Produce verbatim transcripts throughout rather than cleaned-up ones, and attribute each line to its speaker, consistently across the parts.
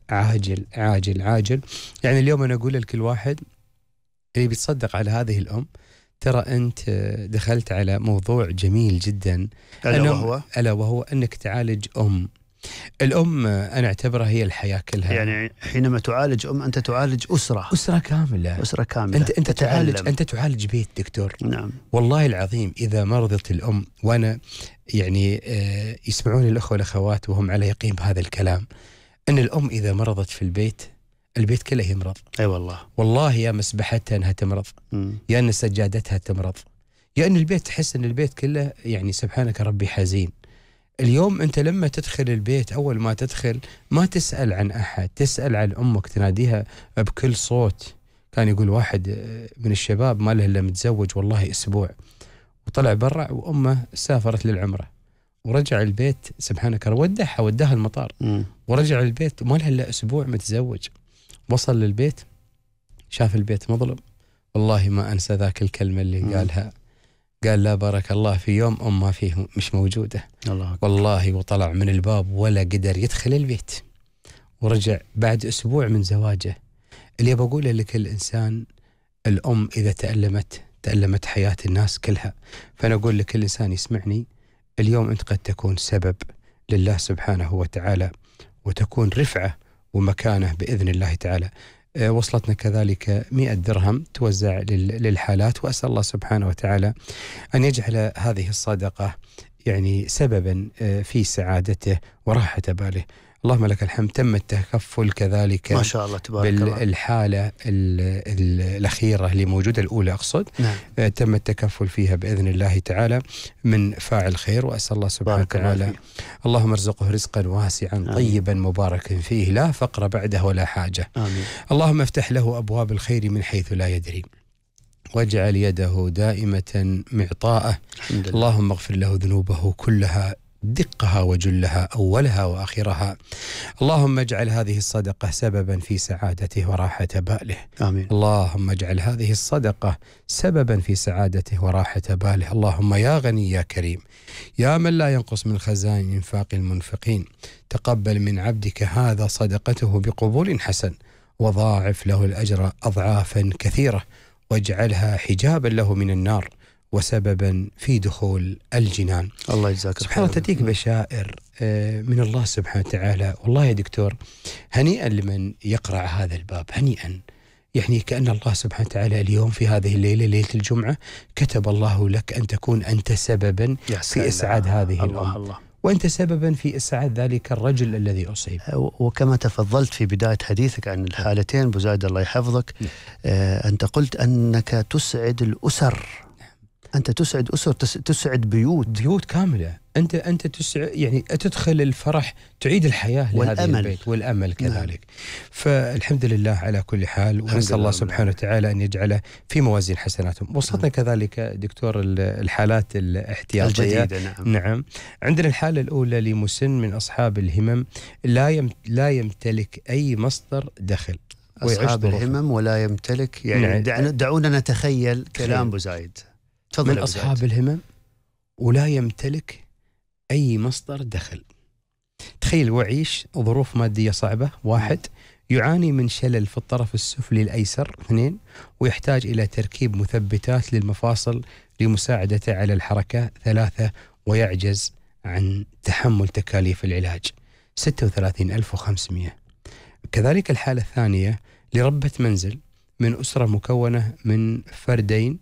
Speaker 1: عاجل عاجل عاجل. يعني اليوم أنا أقول لكل واحد اللي بيتصدق على هذه الأم، ترى أنت دخلت على موضوع جميل جدا،
Speaker 2: ألا وهو
Speaker 1: ألا وهو أنك تعالج أم. الأم أنا أعتبرها هي الحياة كلها.
Speaker 2: يعني حينما تعالج أم أنت تعالج أسرة
Speaker 1: أسرة كاملة
Speaker 2: أسرة كاملة
Speaker 1: أنت أنت تعالج أنت تعالج بيت دكتور.
Speaker 2: نعم
Speaker 1: والله العظيم إذا مرضت الأم، وأنا يعني آه يسمعون الأخوة والأخوات وهم على يقين بهذا الكلام، أن الأم إذا مرضت في البيت البيت كله يمرض.
Speaker 2: أي والله
Speaker 1: والله يا مسبحتها أنها تمرض،
Speaker 2: م.
Speaker 1: يا أن سجادتها تمرض، يا أن البيت تحس أن البيت كله يعني سبحانك ربي حزين. اليوم أنت لما تدخل البيت أول ما تدخل ما تسأل عن أحد، تسأل عن أمك، تناديها بكل صوت. كان يقول واحد من الشباب ما له إلا متزوج والله أسبوع، وطلع برا وأمه سافرت للعمرة ورجع البيت سبحانك ودعها وداها المطار
Speaker 2: م.
Speaker 1: ورجع البيت وما له إلا أسبوع متزوج. وصل للبيت شاف البيت مظلم، والله ما أنسى ذاك الكلمة اللي م. قالها، قال لا بارك الله في يوم أم ما فيه مش موجودة.
Speaker 2: الله
Speaker 1: والله وطلع من الباب ولا قدر يدخل البيت، ورجع بعد أسبوع من زواجه. اللي بقوله لكل إنسان، الأم إذا تألمت تألمت حياة الناس كلها. فأنا أقول لكل إنسان يسمعني اليوم أنت قد تكون سبب لله سبحانه وتعالى، وتكون رفعة ومكانة بإذن الله تعالى. أه وصلتنا كذلك مئة درهم توزع للحالات، وأسأل الله سبحانه وتعالى أن يجعل هذه الصدقة يعني سببا في سعادته وراحة باله. اللهم لك الحمد. تم التكفل كذلك
Speaker 2: ما شاء الله تبارك الله
Speaker 1: بالحالة الأخيرة اللي موجودة، الأولى أقصد. نعم. تم التكفل فيها بإذن الله تعالى من فاعل خير، وأسأل الله سبحانه وتعالى اللهم ارزقه رزقا واسعا آمين. طيبا مباركا فيه، لا فقر بعده ولا حاجة آمين. اللهم افتح له أبواب الخير من حيث لا يدري، واجعل يده دائمة معطاءه. اللهم اغفر له ذنوبه كلها دقها وجلها أولها وآخرها. اللهم اجعل هذه الصدقة سببا في سعادته وراحة باله
Speaker 2: آمين.
Speaker 1: اللهم اجعل هذه الصدقة سببا في سعادته وراحة باله. اللهم يا غني يا كريم يا من لا ينقص من خزائن إنفاق المنفقين، تقبل من عبدك هذا صدقته بقبول حسن، وضاعف له الأجر أضعافا كثيرة، واجعلها حجابا له من النار وسببا في دخول الجنان.
Speaker 2: الله يجزاك
Speaker 1: سبحان الله. تأتيك بشائر من الله سبحانه وتعالى. والله يا دكتور هنيئا لمن يقرأ هذا الباب، هنيئا. يعني كأن الله سبحانه وتعالى اليوم في هذه الليلة ليلة الجمعة كتب الله لك أن تكون أنت سببا في إسعاد هذه الأم، الله. وأنت سببا في إسعاد ذلك الرجل الذي أصيب.
Speaker 2: وكما تفضلت في بداية حديثك عن الحالتين أبو زايد الله يحفظك، آه أنت قلت أنك تسعد الأسر. أنت تسعد أسر، تسعد بيوت
Speaker 1: بيوت كاملة. أنت أنت تسعد يعني تدخل الفرح، تعيد الحياة لهذا البيت والأمل كذلك. نعم. فالحمد لله على كل حال، ونسأل الله سبحانه وتعالى أن يجعله في موازين حسناتهم. وصلتنا نعم. كذلك دكتور الحالات الاحتياطية
Speaker 2: الجديدة. نعم.
Speaker 1: نعم. عندنا الحالة الأولى لمسن من أصحاب الهمم لا يم لا يمتلك أي مصدر دخل،
Speaker 2: أصحاب الهمم ولا يمتلك يعني نعم. دعونا نتخيل كلام أبو زايد.
Speaker 1: من أصحاب الهمم ولا يمتلك أي مصدر دخل. تخيل وعيش ظروف مادية صعبة. واحد، يعاني من شلل في الطرف السفلي الأيسر. اثنين، ويحتاج إلى تركيب مثبتات للمفاصل لمساعدته على الحركة. ثلاثة، ويعجز عن تحمل تكاليف العلاج ستة وثلاثين ألف وخمسمائة. كذلك الحالة الثانية لربة منزل من أسرة مكونة من فردين،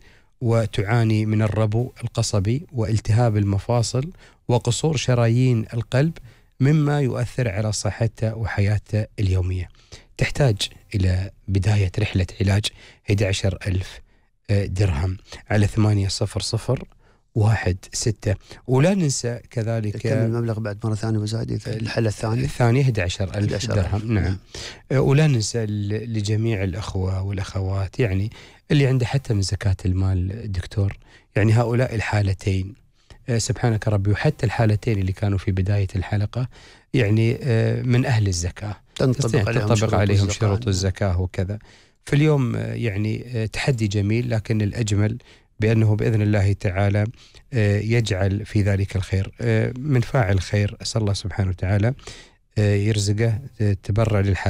Speaker 1: وتعاني من الربو القصبي والتهاب المفاصل وقصور شرايين القلب، مما يؤثر على صحته وحياته اليومية. تحتاج إلى بداية رحلة علاج أحد عشر ألف درهم على ثمانية صفر صفر واحد ستة. ولا ننسى كذلك
Speaker 2: كم المبلغ بعد مرة ثانية وزادي الحالة الثانية
Speaker 1: الثانية أحد عشر ألف درهم. نعم. ولا ننسى لجميع الأخوة والأخوات يعني اللي عنده حتى من زكاة المال دكتور، يعني هؤلاء الحالتين سبحانك ربي، وحتى الحالتين اللي كانوا في بداية الحلقة يعني من أهل الزكاة،
Speaker 2: تنطبق عليهم,
Speaker 1: تنطبق
Speaker 2: شروط,
Speaker 1: عليهم
Speaker 2: الزكاة.
Speaker 1: شروط الزكاة وكذا. فاليوم يعني تحدي جميل، لكن الأجمل بأنه بإذن الله تعالى يجعل في ذلك الخير من فاعل خير. أسأل الله سبحانه وتعالى يرزقه تبرع للحالة.